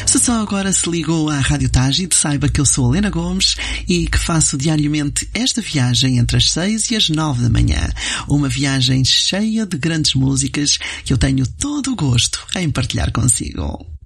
Se só agora se ligou à Rádio Tágide, saiba que eu sou a Helena Gomes e que faço diariamente esta viagem entre as 6 e as 9 da manhã. Uma viagem cheia de grandes músicas que eu tenho todo o gosto em partilhar consigo.